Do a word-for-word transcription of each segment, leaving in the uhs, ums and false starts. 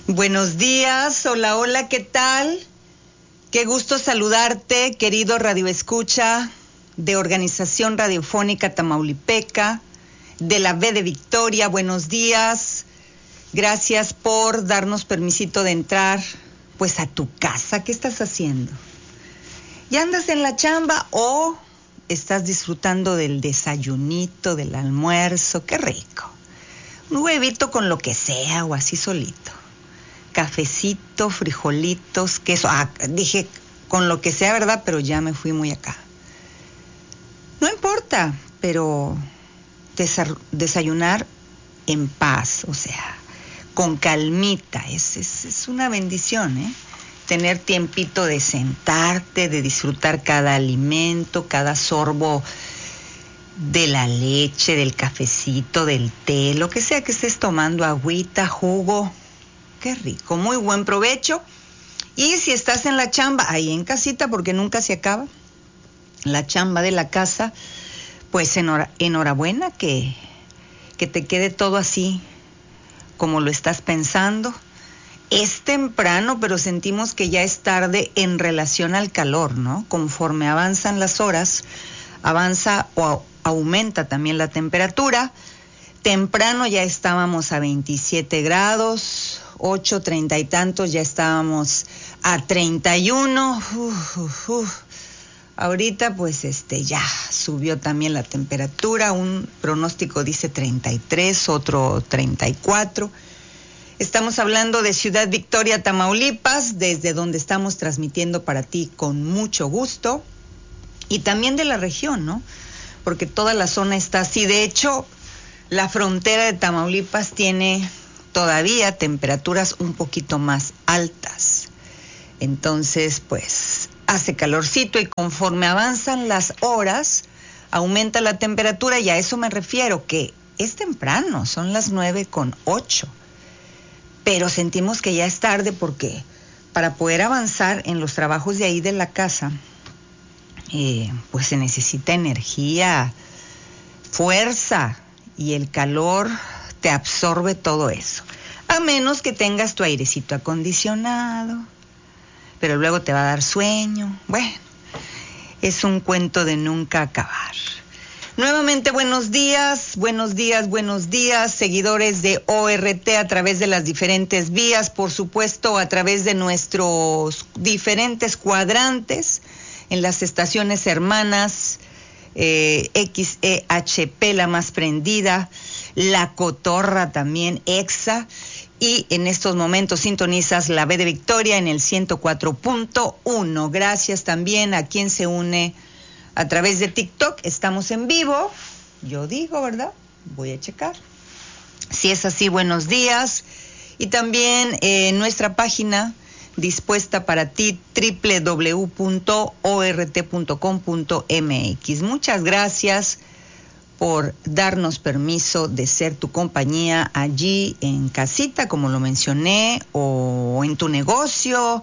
Buenos días, hola, hola, ¿qué tal? Qué gusto saludarte, querido Radio Escucha de Organización Radiofónica Tamaulipeca, de la B de Victoria, buenos días. Gracias por darnos permisito de entrar, pues, a tu casa. ¿Qué estás haciendo? ¿Ya andas en la chamba o estás disfrutando del desayunito, del almuerzo? ¡Qué rico! Un huevito con lo que sea o así solito. Cafecito, frijolitos, queso. Ah, dije con lo que sea, ¿verdad? Pero ya me fui muy acá. No importa, pero desa- desayunar en paz, o sea, con calmita. Es, es, es una bendición, ¿eh? Tener tiempito de sentarte, de disfrutar cada alimento, cada sorbo de la leche, del cafecito, del té, lo que sea que estés tomando, agüita, jugo. Qué rico, muy buen provecho. Y si estás en la chamba, ahí en casita, porque nunca se acaba, la chamba de la casa, pues enhora, enhorabuena, que, que te quede todo así como lo estás pensando. Es temprano, pero sentimos que ya es tarde en relación al calor, ¿no? Conforme avanzan las horas, avanza o aumenta también la temperatura. Temprano ya estábamos a veintisiete grados, ocho, treinta y tantos, ya estábamos a treinta y uno. Uf, uf, uf. Ahorita pues este ya subió también la temperatura, un pronóstico dice treinta y tres, otro treinta y cuatro. Estamos hablando de Ciudad Victoria, Tamaulipas, desde donde estamos transmitiendo para ti con mucho gusto, y también de la región, ¿no? Porque toda la zona está así. De hecho, la frontera de Tamaulipas tiene todavía temperaturas un poquito más altas. Entonces, pues, hace calorcito y conforme avanzan las horas, aumenta la temperatura, y a eso me refiero, que es temprano, son las nueve con ocho. Pero sentimos que ya es tarde porque para poder avanzar en los trabajos de ahí de la casa, eh, pues se necesita energía, fuerza, y el calor te absorbe todo eso. A menos que tengas tu airecito acondicionado, pero luego te va a dar sueño. Bueno, es un cuento de nunca acabar. Nuevamente, buenos días, buenos días, buenos días, seguidores de O R T a través de las diferentes vías, por supuesto, a través de nuestros diferentes cuadrantes, en las estaciones hermanas, eh, X E H P, la más prendida, La Cotorra también, EXA, y en estos momentos sintonizas la B de Victoria en el ciento cuatro punto uno. Gracias también a quien se une a través de TikTok. Estamos en vivo, yo digo, ¿verdad? Voy a checar. Si es así, buenos días. Y también eh, nuestra página dispuesta para ti, doble u doble u doble u punto o r t punto com punto m x. Muchas gracias por darnos permiso de ser tu compañía allí en casita, como lo mencioné, o en tu negocio,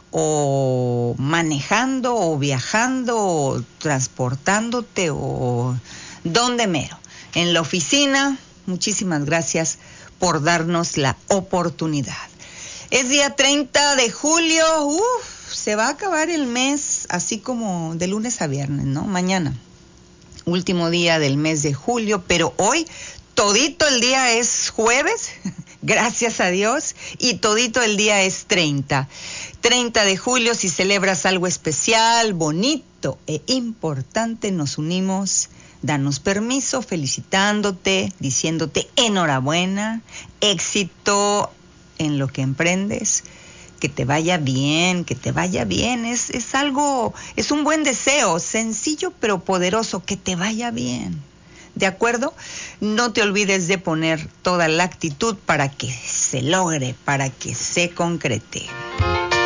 o manejando, o viajando, o transportándote, o donde mero, en la oficina. Muchísimas gracias por darnos la oportunidad. Es día treinta de julio, uf, se va a acabar el mes, así como de lunes a viernes, ¿no? Mañana, último día del mes de julio, pero hoy todito el día es jueves, gracias a Dios, y todito el día es treinta. treinta de julio, si celebras algo especial, bonito e importante, nos unimos. Danos permiso, felicitándote, diciéndote enhorabuena, éxito en lo que emprendes, que te vaya bien, que te vaya bien. Es, es algo, es un buen deseo, sencillo pero poderoso, que te vaya bien. ¿De acuerdo? No te olvides de poner toda la actitud para que se logre, para que se concrete.